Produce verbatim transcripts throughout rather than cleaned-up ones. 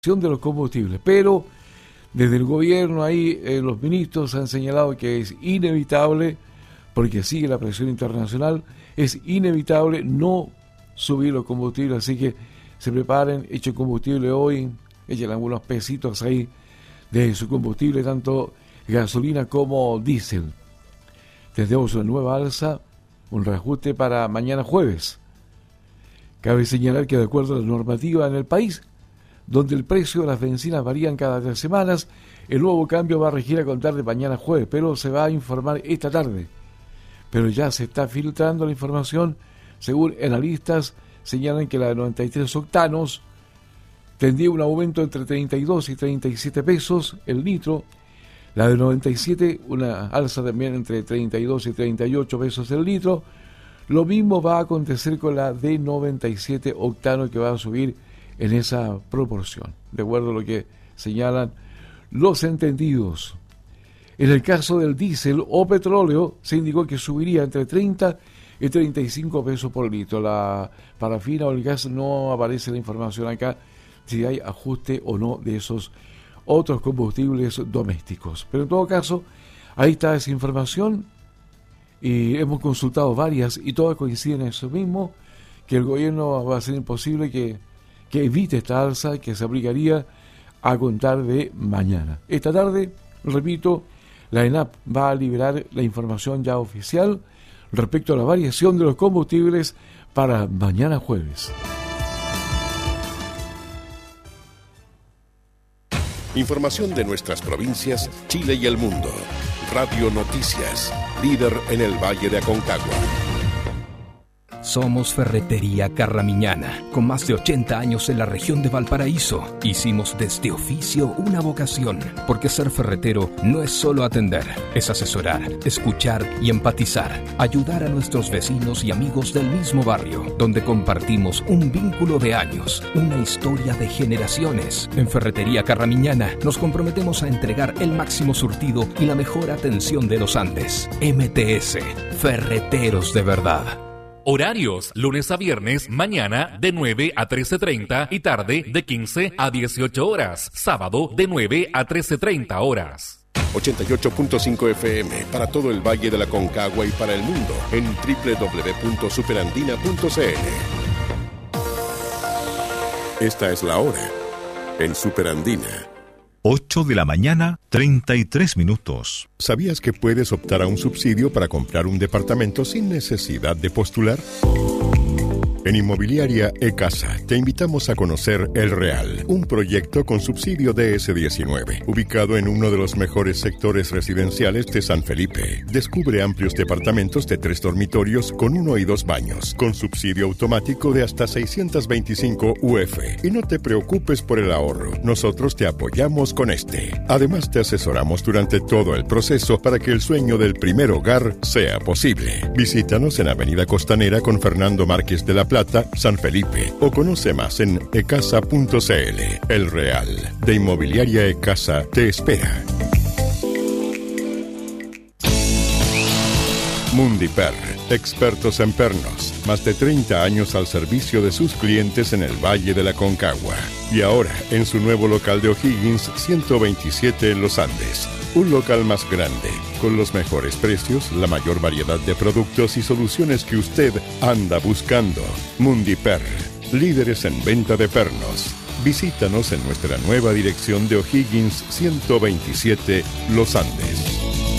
de los combustibles, pero desde el gobierno ahí eh, los ministros han señalado que es inevitable, porque sigue la presión internacional, es inevitable no subir los combustibles, así que se preparen, echen combustible hoy, echen algunos pesitos ahí de su combustible, tanto gasolina como diésel. Tendremos una nueva alza, un reajuste para mañana jueves. Cabe señalar que de acuerdo a la normativa en el país, donde el precio de las bencinas varían cada tres semanas, el nuevo cambio va a regir a contar de mañana jueves, pero se va a informar esta tarde. Pero ya se está filtrando la información, según analistas señalan que la de noventa y tres octanos tendría un aumento entre treinta y dos y treinta y siete pesos el litro, la de noventa y siete una alza también entre treinta y dos y treinta y ocho pesos el litro. Lo mismo va a acontecer con la de noventa y siete octano, que va a subir en esa proporción, de acuerdo a lo que señalan los entendidos. En el caso del diésel o petróleo, se indicó que subiría entre treinta y treinta y cinco pesos por litro. La parafina o el gas no aparece la información acá, si hay ajuste o no de esos otros combustibles domésticos. Pero en todo caso, ahí está esa información, y hemos consultado varias y todas coinciden en eso mismo, que el gobierno va a hacer imposible que que evite esta alza que se aplicaría a contar de mañana. Esta tarde, repito, la ENAP va a liberar la información ya oficial respecto a la variación de los combustibles para mañana jueves. Información de nuestras provincias, Chile y el mundo. Radio Noticias, líder en el Valle de Aconcagua. Somos Ferretería Carramiñana, con más de ochenta años en la región de Valparaíso. Hicimos de este oficio una vocación, porque ser ferretero no es solo atender, es asesorar, escuchar y empatizar, ayudar a nuestros vecinos y amigos del mismo barrio, donde compartimos un vínculo de años, una historia de generaciones. En Ferretería Carramiñana nos comprometemos a entregar el máximo surtido y la mejor atención de los Andes. M T S, Ferreteros de verdad. Horarios, lunes a viernes, mañana de nueve a trece treinta y tarde de quince a dieciocho horas. Sábado de nueve a trece treinta horas. ochenta y ocho punto cinco F M para todo el Valle de la Aconcagua y para el mundo en doble u doble u doble u punto superandina punto c l. Esta es la hora en Superandina. ocho de la mañana, treinta y tres minutos. ¿Sabías que puedes optar a un subsidio para comprar un departamento sin necesidad de postular? En Inmobiliaria E-Casa te invitamos a conocer El Real, un proyecto con subsidio D S diecinueve, ubicado en uno de los mejores sectores residenciales de San Felipe. Descubre amplios departamentos de tres dormitorios con uno y dos baños, con subsidio automático de hasta seiscientos veinticinco U F. Y no te preocupes por el ahorro, nosotros te apoyamos con este. Además te asesoramos durante todo el proceso para que el sueño del primer hogar sea posible. Visítanos en Avenida Costanera con Fernando Márquez de la Plata, San Felipe, o conoce más en ecasa punto c l. El Real de Inmobiliaria E-Casa te espera. Mundiper, expertos en pernos, más de treinta años al servicio de sus clientes en el Valle de la Aconcagua. Y ahora en su nuevo local de O'Higgins ciento veintisiete en Los Andes. Un local más grande, con los mejores precios, la mayor variedad de productos y soluciones que usted anda buscando. Mundiper, líderes en venta de pernos. Visítanos en nuestra nueva dirección de O'Higgins ciento veintisiete, Los Andes.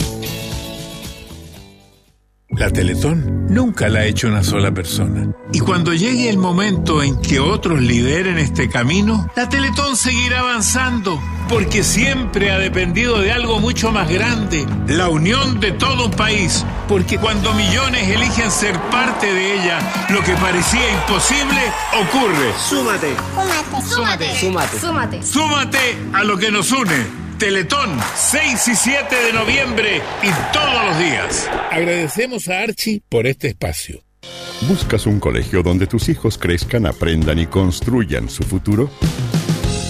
La Teletón nunca la ha hecho una sola persona. Y cuando llegue el momento en que otros lideren este camino, la Teletón seguirá avanzando, porque siempre ha dependido de algo mucho más grande, la unión de todo un país. Porque cuando millones eligen ser parte de ella, lo que parecía imposible ocurre. Súmate. Súmate. Súmate. Súmate. Súmate. Súmate a lo que nos une. Teletón, seis y siete de noviembre y todos los días. Agradecemos a Archie por este espacio. ¿Buscas un colegio donde tus hijos crezcan, aprendan y construyan su futuro?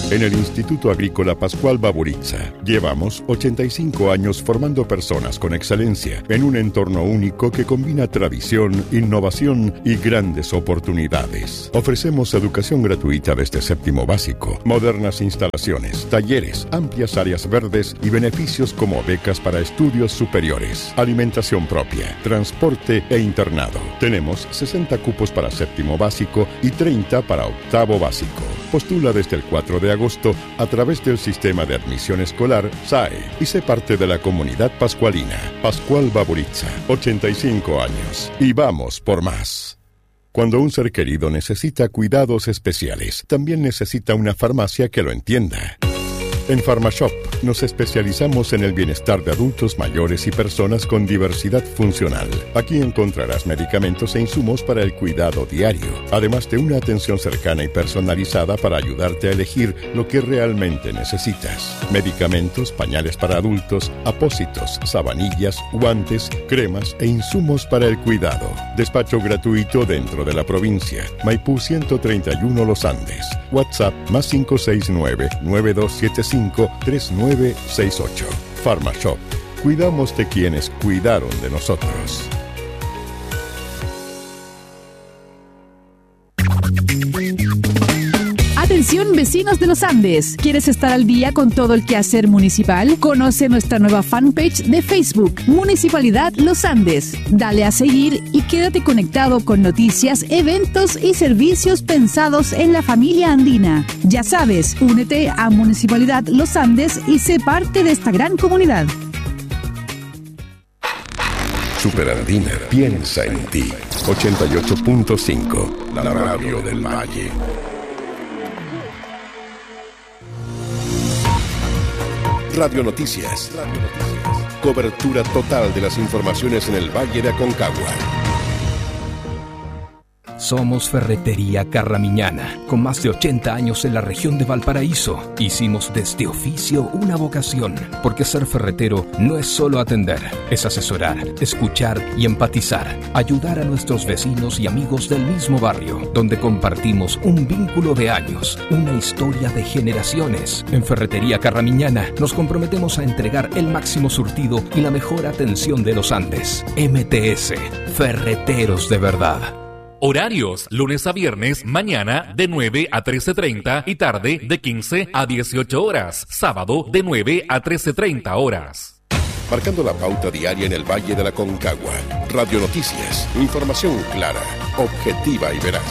En el Instituto Agrícola Pascual Baburitza llevamos ochenta y cinco años formando personas con excelencia en un entorno único que combina tradición, innovación y grandes oportunidades. Ofrecemos educación gratuita desde séptimo básico, modernas instalaciones, talleres, amplias áreas verdes y beneficios como becas para estudios superiores, alimentación propia, transporte e internado. Tenemos sesenta cupos para séptimo básico y treinta para octavo básico. Postula desde el cuatro de agosto a través del sistema de admisión escolar S A E y sé parte de la comunidad pascualina. Pascual Baburitza, ochenta y cinco años. Y vamos por más. Cuando un ser querido necesita cuidados especiales, también necesita una farmacia que lo entienda. En PharmaShop nos especializamos en el bienestar de adultos mayores y personas con diversidad funcional. Aquí encontrarás medicamentos e insumos para el cuidado diario, además de una atención cercana y personalizada para ayudarte a elegir lo que realmente necesitas. Medicamentos, pañales para adultos, apósitos, sabanillas, guantes, cremas e insumos para el cuidado. Despacho gratuito dentro de la provincia. Maipú ciento treinta y uno Los Andes. WhatsApp más cinco seis nueve, nueve dos siete cinco, tres nueve seis ocho. PharmaShop. Cuidamos de quienes cuidaron de nosotros. Atención, vecinos de los Andes. ¿Quieres estar al día con todo el quehacer municipal? Conoce nuestra nueva fanpage de Facebook, Municipalidad Los Andes. Dale a seguir y quédate conectado con noticias, eventos y servicios pensados en la familia andina. Ya sabes, únete a Municipalidad Los Andes y sé parte de esta gran comunidad. Superandina piensa en ti. ochenta y ocho punto cinco, la radio del Valle. Radio Noticias. Radio Noticias. Cobertura total de las informaciones en el Valle de Aconcagua. Somos Ferretería Carramiñana, con más de ochenta años en la región de Valparaíso. Hicimos de este oficio una vocación, porque ser ferretero no es solo atender, es asesorar, escuchar y empatizar, ayudar a nuestros vecinos y amigos del mismo barrio, donde compartimos un vínculo de años, una historia de generaciones. En Ferretería Carramiñana nos comprometemos a entregar el máximo surtido y la mejor atención de los Andes. M T S, Ferreteros de verdad. Horarios, lunes a viernes, mañana de nueve a trece treinta y tarde de quince a dieciocho horas. Sábado de nueve a trece treinta horas. Marcando la pauta diaria en el Valle de la Aconcagua. Radio Noticias, información clara, objetiva y veraz.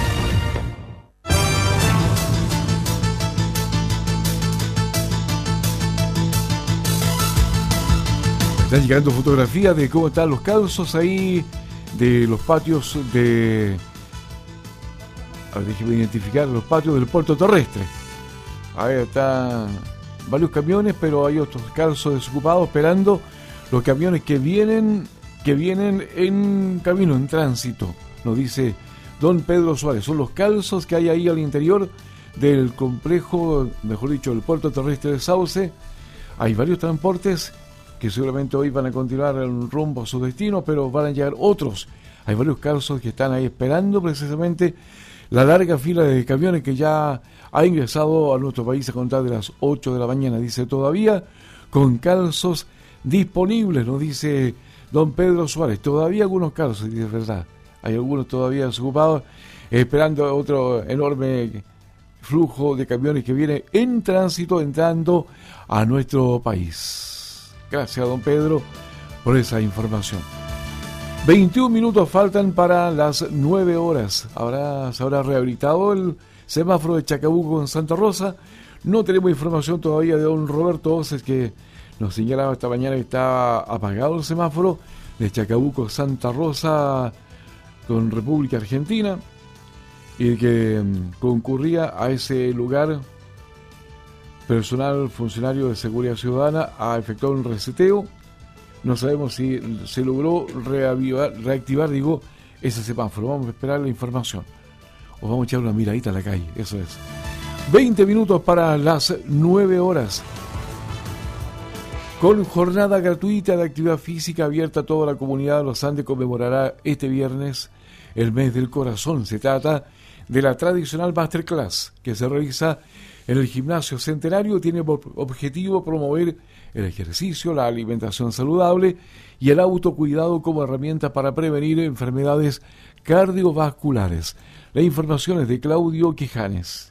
Están llegando fotografías de cómo están los calzos ahí de los patios de... A ver, déjeme identificar los patios del puerto terrestre. Ahí están varios camiones, pero hay otros calzos desocupados esperando los camiones que vienen que vienen en camino, en tránsito, nos dice don Pedro Suárez. Son los calzos que hay ahí al interior del complejo, mejor dicho, del puerto terrestre de Sauce. Hay varios transportes que seguramente hoy van a continuar en rumbo a su destino, pero van a llegar otros. Hay varios calzos que están ahí esperando precisamente la larga fila de camiones que ya ha ingresado a nuestro país a contar de las ocho de la mañana. Dice, todavía con calzos disponibles, nos dice don Pedro Suárez. Todavía algunos calzos, dice, es verdad. Hay algunos todavía desocupados, esperando otro enorme flujo de camiones que viene en tránsito, entrando a nuestro país. Gracias, don Pedro, por esa información. veintiún minutos faltan para las nueve horas. Habrá, se habrá rehabilitado el semáforo de Chacabuco en Santa Rosa. No tenemos información todavía de don Roberto Oces, que nos señalaba esta mañana que estaba apagado el semáforo de Chacabuco, Santa Rosa, con República Argentina, y que um, concurría a ese lugar personal funcionario de seguridad ciudadana a efectuar un reseteo. No sabemos si se logró reavivar, reactivar, digo, ese semáforo. Vamos a esperar la información. O vamos a echar una miradita a la calle, eso es. veinte minutos para las nueve horas. Con jornada gratuita de actividad física abierta a toda la comunidad de Los Andes, conmemorará este viernes el mes del corazón. Se trata de la tradicional masterclass que se realiza en el Gimnasio Centenario tiene por objetivo promover el ejercicio, la alimentación saludable y el autocuidado como herramienta para prevenir enfermedades cardiovasculares. La información es de Claudio Quijanes.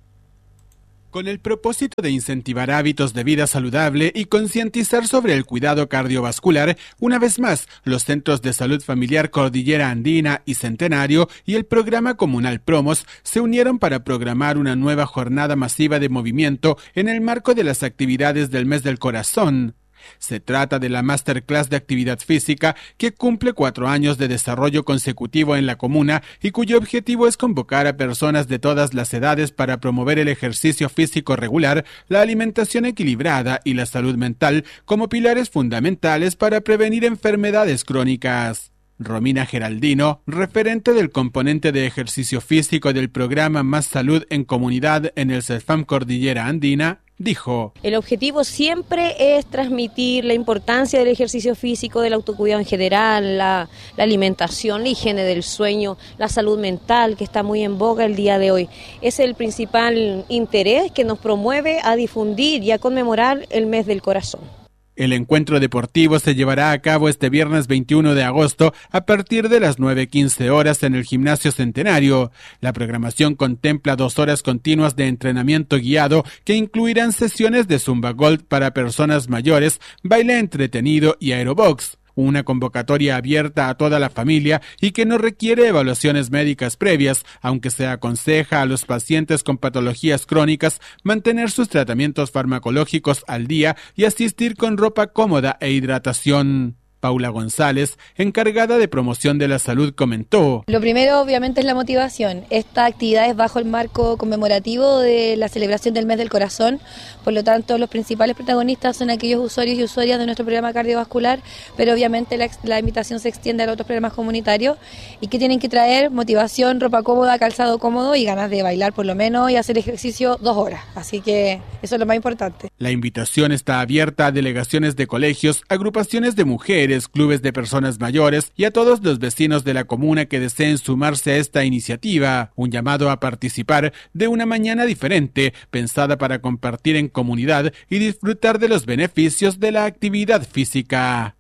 Con el propósito de incentivar hábitos de vida saludable y concientizar sobre el cuidado cardiovascular, una vez más, los Centros de Salud Familiar Cordillera Andina y Centenario y el Programa Comunal Promos se unieron para programar una nueva jornada masiva de movimiento en el marco de las actividades del Mes del Corazón. Se trata de la Masterclass de Actividad Física que cumple cuatro años de desarrollo consecutivo en la comuna y cuyo objetivo es convocar a personas de todas las edades para promover el ejercicio físico regular, la alimentación equilibrada y la salud mental como pilares fundamentales para prevenir enfermedades crónicas. Romina Geraldino, referente del componente de ejercicio físico del programa Más Salud en Comunidad en el CEFAM Cordillera Andina, dijo: el objetivo siempre es transmitir la importancia del ejercicio físico, del autocuidado en general, la, la alimentación, la higiene del sueño, la salud mental que está muy en boga el día de hoy. Es el principal interés que nos promueve a difundir y a conmemorar el Mes del Corazón. El encuentro deportivo se llevará a cabo este viernes veintiuno de agosto a partir de las nueve quince horas en el Gimnasio Centenario. La programación contempla dos horas continuas de entrenamiento guiado que incluirán sesiones de Zumba Gold para personas mayores, baile entretenido y aerobox. Una convocatoria abierta a toda la familia y que no requiere evaluaciones médicas previas, aunque se aconseja a los pacientes con patologías crónicas mantener sus tratamientos farmacológicos al día y asistir con ropa cómoda e hidratación. Paula González, encargada de promoción de la salud, comentó: lo primero obviamente es la motivación. Esta actividad es bajo el marco conmemorativo de la celebración del Mes del Corazón, por lo tanto los principales protagonistas son aquellos usuarios y usuarias de nuestro programa cardiovascular, pero obviamente la, la invitación se extiende a los otros programas comunitarios y que tienen que traer motivación, ropa cómoda, calzado cómodo y ganas de bailar por lo menos y hacer ejercicio dos horas, así que eso es lo más importante. La invitación está abierta a delegaciones de colegios, agrupaciones de mujeres, clubes de personas mayores y a todos los vecinos de la comuna que deseen sumarse a esta iniciativa. Un llamado a participar de una mañana diferente, pensada para compartir en comunidad y disfrutar de los beneficios de la actividad física.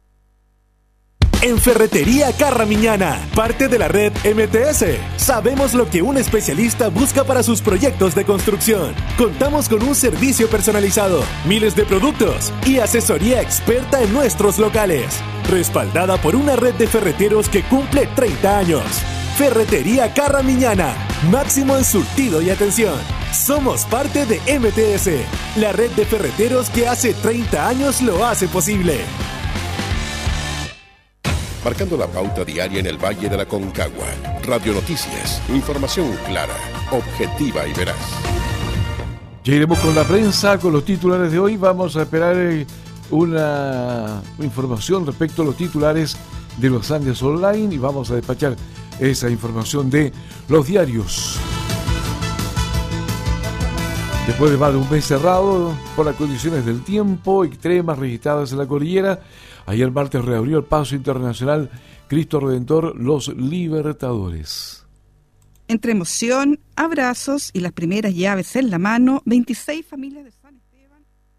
En Ferretería Carramiñana, parte de la red M T S, sabemos lo que un especialista busca para sus proyectos de construcción. Contamos con un servicio personalizado, miles de productos y asesoría experta en nuestros locales, respaldada por una red de ferreteros que cumple treinta años. Ferretería Carramiñana, máximo en surtido y atención. Somos parte de M T S, la red de ferreteros que hace treinta años lo hace posible. Marcando la pauta diaria en el Valle de la Concagua. Radio Noticias. Información clara, objetiva y veraz. Ya iremos con la prensa, con los titulares de hoy. Vamos a esperar una información respecto a los titulares de los Andes Online y vamos a despachar esa información de los diarios. Después de más de un mes cerrado por las condiciones del tiempo extremas registradas en la cordillera, ayer martes reabrió el paso internacional Cristo Redentor Los Libertadores. Entre emoción, abrazos y las primeras llaves en la mano, veintiséis familias de San Esteban.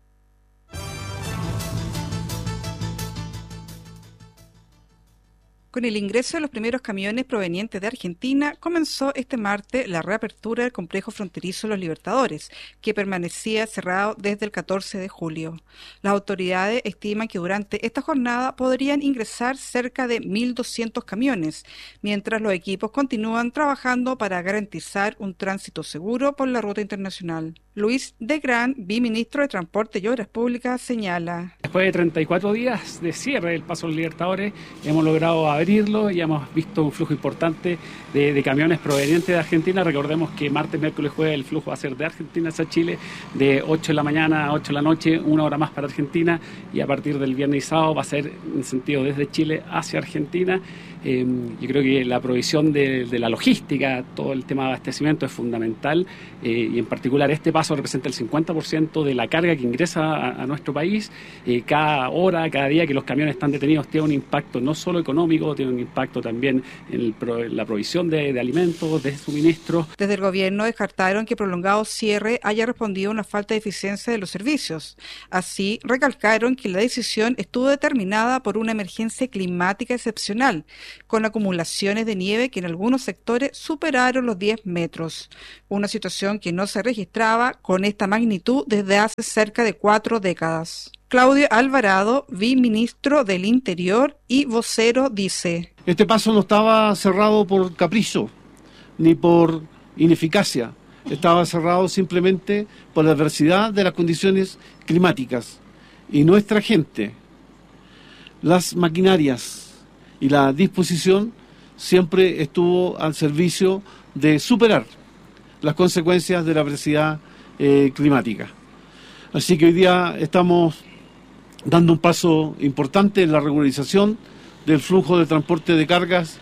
Con el ingreso de los primeros camiones provenientes de Argentina, comenzó este martes la reapertura del complejo fronterizo Los Libertadores, que permanecía cerrado desde el catorce de julio. Las autoridades estiman que durante esta jornada podrían ingresar cerca de mil doscientos camiones, mientras los equipos continúan trabajando para garantizar un tránsito seguro por la ruta internacional. Luis de Gran, viceministro de Transporte y Obras Públicas, señala: después de treinta y cuatro días de cierre del Paso Los Libertadores, hemos logrado abrirlo y hemos visto un flujo importante de, de camiones provenientes de Argentina. Recordemos que martes, miércoles, jueves el flujo va a ser de Argentina hacia Chile, de ocho de la mañana a ocho de la noche, una hora más para Argentina, y a partir del viernes y sábado va a ser en sentido desde Chile hacia Argentina. Eh, yo creo que la provisión de, de la logística, todo el tema de abastecimiento es fundamental, eh, y en particular este paso representa el cincuenta por ciento de la carga que ingresa a, a nuestro país, eh, cada hora, cada día que los camiones están detenidos tiene un impacto no solo económico, tiene un impacto también en, el, en la provisión de, de alimentos, de suministros. Desde el gobierno descartaron que prolongado cierre haya respondido a una falta de eficiencia de los servicios. Así, recalcaron que la decisión estuvo determinada por una emergencia climática excepcional, con acumulaciones de nieve que en algunos sectores superaron los diez metros. Una situación que no se registraba con esta magnitud desde hace cerca de cuatro décadas. Claudio Alvarado, viceministro del Interior y vocero, dice: Este paso no estaba cerrado por capricho, ni por ineficacia. Estaba cerrado simplemente por la adversidad de las condiciones climáticas. Y nuestra gente, las maquinarias y la disposición siempre estuvo al servicio de superar las consecuencias de la adversidad eh, climática. Así que hoy día estamos dando un paso importante en la regularización del flujo de transporte de cargas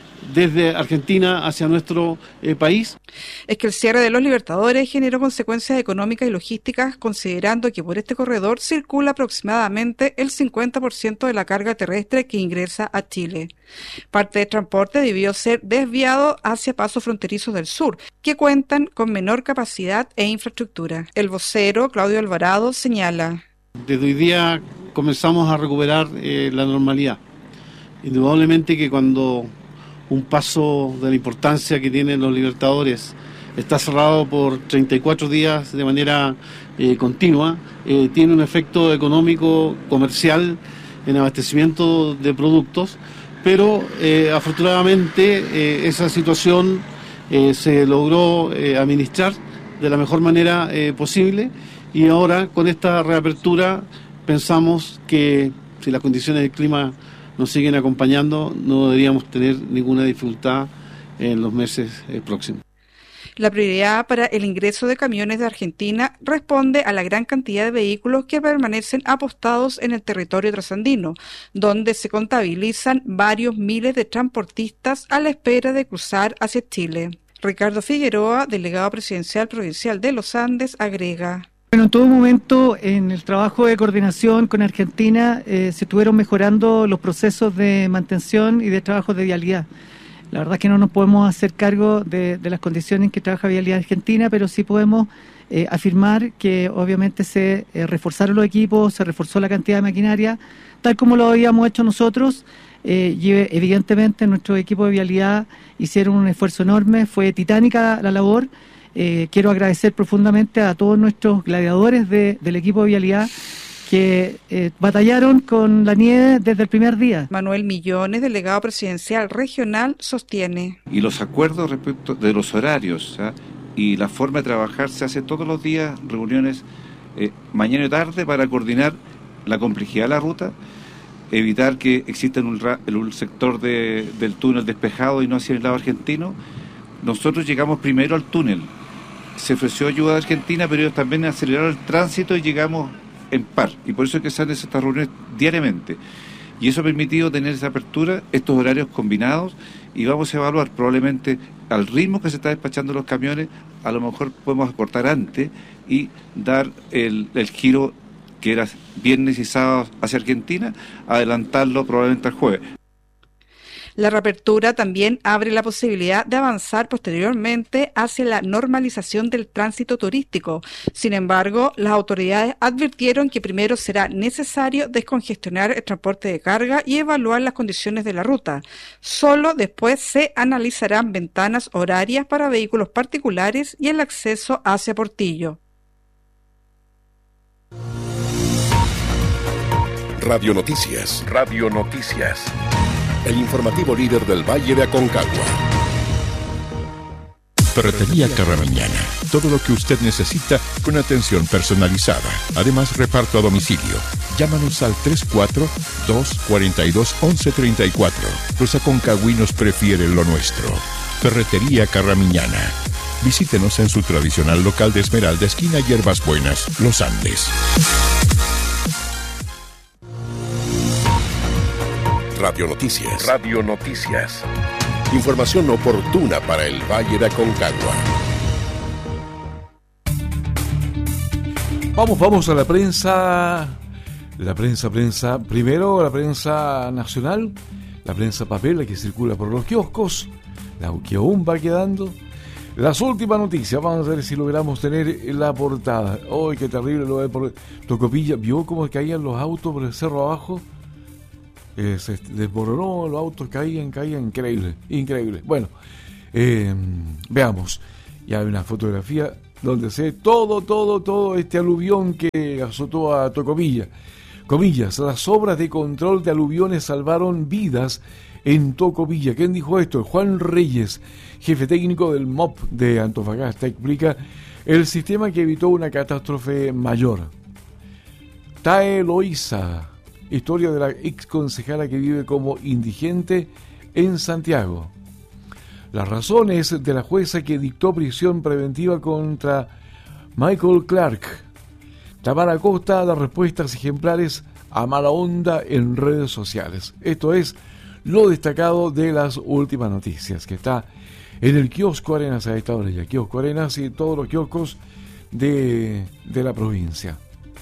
desde Argentina hacia nuestro eh, país. Es que el cierre de los Libertadores generó consecuencias económicas y logísticas, considerando que por este corredor circula aproximadamente el cincuenta por ciento de la carga terrestre que ingresa a Chile. Parte del transporte debió ser desviado hacia pasos fronterizos del sur, que cuentan con menor capacidad e infraestructura. El vocero, Claudio Alvarado, señala: Desde hoy día comenzamos a recuperar eh, la normalidad. Indudablemente que cuando un paso de la importancia que tienen los Libertadores está cerrado por treinta y cuatro días de manera eh, continua, eh, tiene un efecto económico, comercial, en abastecimiento de productos, pero eh, afortunadamente eh, esa situación eh, se logró eh, administrar de la mejor manera eh, posible, y ahora con esta reapertura pensamos que si las condiciones del clima nos siguen acompañando, no deberíamos tener ninguna dificultad en los meses eh, próximos. La prioridad para el ingreso de camiones de Argentina responde a la gran cantidad de vehículos que permanecen apostados en el territorio trasandino, donde se contabilizan varios miles de transportistas a la espera de cruzar hacia Chile. Ricardo Figueroa, delegado presidencial provincial de los Andes, agrega: Bueno, en todo momento, en el trabajo de coordinación con Argentina, eh, se estuvieron mejorando los procesos de mantención y de trabajo de vialidad. La verdad es que no nos podemos hacer cargo de, de las condiciones en que trabaja Vialidad Argentina, pero sí podemos eh, afirmar que obviamente se eh, reforzaron los equipos, se reforzó la cantidad de maquinaria, tal como lo habíamos hecho nosotros, eh, y evidentemente nuestro equipo de vialidad hicieron un esfuerzo enorme, fue titánica la labor. Eh, quiero agradecer profundamente a todos nuestros gladiadores de, del equipo de vialidad que eh, batallaron con la nieve desde el primer día. Manuel Millones, delegado presidencial regional, sostiene: Y los acuerdos respecto de los horarios, ¿eh? y la forma de trabajar se hace todos los días, reuniones eh, mañana y tarde para coordinar la complejidad de la ruta, evitar que exista un, un sector de, del túnel despejado y no hacia el lado argentino. Nosotros llegamos primero al túnel, se ofreció ayuda a Argentina, pero ellos también aceleraron el tránsito y llegamos en par, y por eso es que salen estas reuniones diariamente, y eso ha permitido tener esa apertura, estos horarios combinados, y vamos a evaluar probablemente al ritmo que se está despachando los camiones, a lo mejor podemos aportar antes y dar el, el giro que era viernes y sábado hacia Argentina, adelantarlo probablemente al jueves. La reapertura también abre la posibilidad de avanzar posteriormente hacia la normalización del tránsito turístico. Sin embargo, las autoridades advirtieron que primero será necesario descongestionar el transporte de carga y evaluar las condiciones de la ruta. Solo después se analizarán ventanas horarias para vehículos particulares y el acceso hacia Portillo. Radio Noticias. Radio Noticias. El informativo líder del Valle de Aconcagua. Ferretería Carramiñana. Todo lo que usted necesita con atención personalizada. Además, reparto a domicilio. Llámanos al tres cuatro dos cuatro dos once treinta y cuatro. Los aconcagüinos prefieren lo nuestro. Ferretería Carramiñana. Visítenos en su tradicional local de Esmeralda, esquina Hierbas Buenas, Los Andes. Radio Noticias. Radio Noticias. Información oportuna para el Valle de Aconcagua. Vamos, vamos a la prensa. La prensa, prensa, primero la prensa nacional, la prensa papel, la que circula por los kioscos, la que aún va quedando. Las últimas noticias, vamos a ver si logramos tener la portada. ¡Ay, qué terrible lo de por Tocopilla! ¿Vio cómo caían los autos por el cerro abajo? Eh, se desmoronó, los autos caían, caían, increíble, increíble. Bueno, eh, veamos. Ya hay una fotografía donde se ve todo, todo, todo este aluvión que azotó a Tocopilla. Comillas, las obras de control de aluviones salvaron vidas en Tocopilla. ¿Quién dijo esto? Juan Reyes, jefe técnico del M O P de Antofagasta, explica el sistema que evitó una catástrofe mayor. Tae Loiza, historia de la ex concejala que vive como indigente en Santiago. Las razones de la jueza que dictó prisión preventiva contra Michael Clark. Tamara Costa da respuestas ejemplares a mala onda en redes sociales. Esto es lo destacado de las últimas noticias, que está en el kiosco Arenas a esta hora ya. Kiosco Arenas y todos los kioscos de, de la provincia.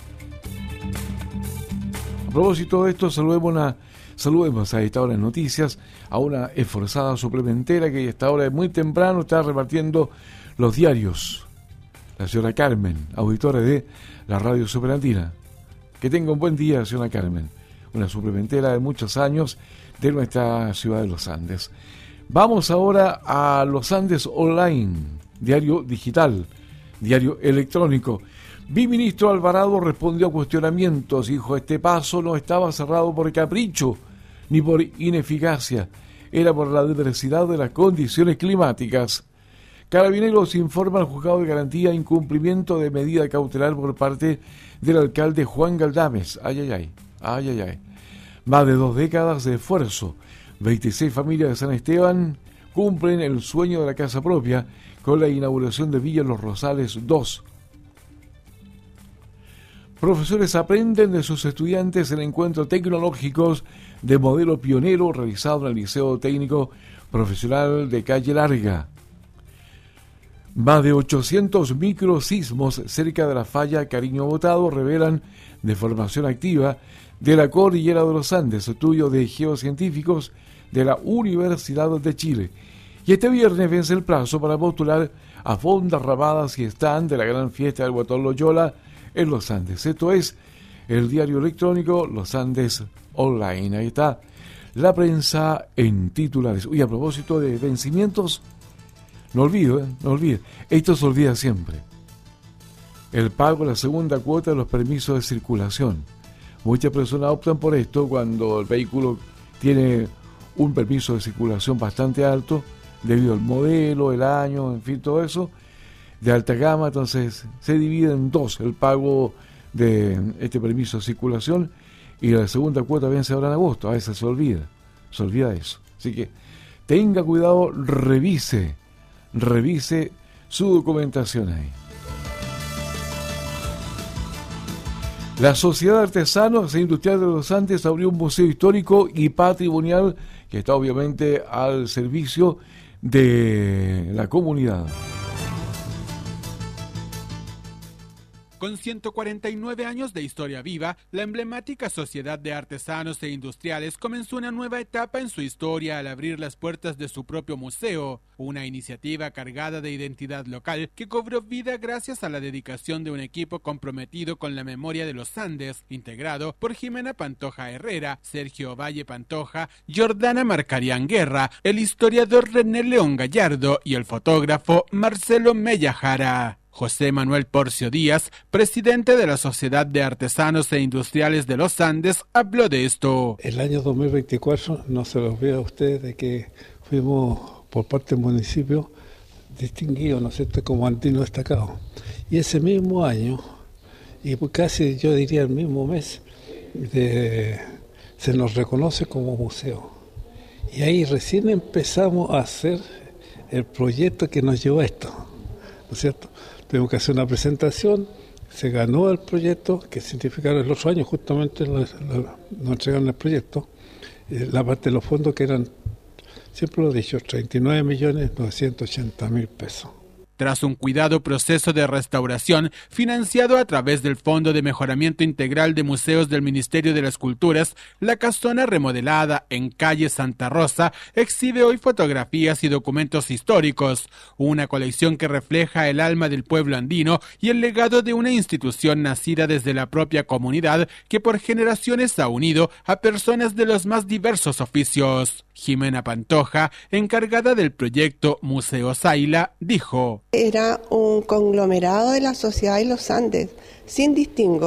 A propósito de esto, saludemos a, saludemos a esta hora en noticias a una esforzada suplementera que a esta hora muy temprano está repartiendo los diarios. La señora Carmen, auditora de la Radio Superandina. Que tenga un buen día, señora Carmen. Una suplementera de muchos años de nuestra ciudad de Los Andes. Vamos ahora a Los Andes Online, diario digital, diario electrónico. Viceministro Alvarado respondió a cuestionamientos. Dijo, este paso no estaba cerrado por capricho ni por ineficacia. Era por la adversidad de las condiciones climáticas. Carabineros informa al juzgado de garantía incumplimiento de medida cautelar por parte del alcalde Juan Galdames. Ay, ay, ay, ay, ay, ay. Más de dos décadas de esfuerzo. veintiséis familias de San Esteban cumplen el sueño de la casa propia con la inauguración de Villa Los Rosales dos. Profesores aprenden de sus estudiantes en encuentros tecnológicos de modelo pionero realizado en el Liceo Técnico Profesional de Calle Larga. Más de ochocientos microsismos cerca de la falla Cariño Botado revelan deformación activa de la cordillera de los Andes, estudio de geocientíficos de la Universidad de Chile. Y este viernes vence el plazo para postular a fondas, ramadas y stand de la gran fiesta del Guatón Loyola en Los Andes. Esto es el diario electrónico Los Andes Online. Ahí está la prensa en titulares. Uy, a propósito de vencimientos, no olvido, ¿eh? no olvide, esto se olvida siempre. El pago de la segunda cuota de los permisos de circulación. Muchas personas optan por esto cuando el vehículo tiene un permiso de circulación bastante alto, debido al modelo, el año, en fin, todo eso, de alta gama. Entonces se divide en dos el pago de este permiso de circulación y la segunda cuota vence ahora en agosto. A veces se olvida, se olvida eso. Así que tenga cuidado, revise, revise su documentación ahí. La Sociedad de Artesanos e Industriales de los Andes abrió un museo histórico y patrimonial que está obviamente al servicio de la comunidad. Con ciento cuarenta y nueve años de historia viva, la emblemática Sociedad de Artesanos e Industriales comenzó una nueva etapa en su historia al abrir las puertas de su propio museo, una iniciativa cargada de identidad local que cobró vida gracias a la dedicación de un equipo comprometido con la memoria de los Andes, integrado por Jimena Pantoja Herrera, Sergio Valle Pantoja, Jordana Marcarián Guerra, el historiador René León Gallardo y el fotógrafo Marcelo Mella Jara. José Manuel Porcio Díaz, presidente de la Sociedad de Artesanos e Industriales de los Andes, habló de esto. El año dos mil veinticuatro, no se los olvida a ustedes de que fuimos por parte del municipio distinguidos, ¿no es cierto?, como andino destacado. Y ese mismo año, y casi yo diría el mismo mes, de, se nos reconoce como museo. Y ahí recién empezamos a hacer el proyecto que nos llevó a esto, ¿no es cierto? Tuvimos que hacer una presentación, se ganó el proyecto, que significaron el otro año justamente nos entregaron el proyecto, la parte de los fondos que eran, siempre lo he dicho, treinta y nueve millones novecientos ochenta mil pesos. Tras un cuidado proceso de restauración financiado a través del Fondo de Mejoramiento Integral de Museos del Ministerio de las Culturas, la casona remodelada en calle Santa Rosa exhibe hoy fotografías y documentos históricos, una colección que refleja el alma del pueblo andino y el legado de una institución nacida desde la propia comunidad que por generaciones ha unido a personas de los más diversos oficios. Jimena Pantoja, encargada del proyecto Museo Saila, dijo: Era un conglomerado de la sociedad de los Andes, sin distingo.